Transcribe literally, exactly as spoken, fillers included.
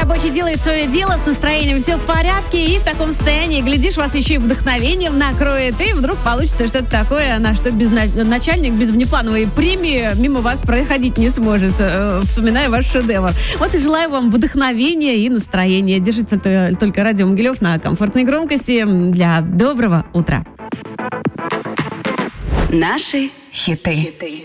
рабочий делает свое дело, с настроением все в порядке, и в таком состоянии, глядишь, вас еще и вдохновением накроет, и вдруг получится что-то такое, на что без на... начальник без внеплановой премии мимо вас проходить не сможет, э, вспоминая ваш шедевр. Вот и желаю вам вдохновения и настроения. Держите только, только радио Могилев на комфортной громкости для доброго утра. Наши хиты.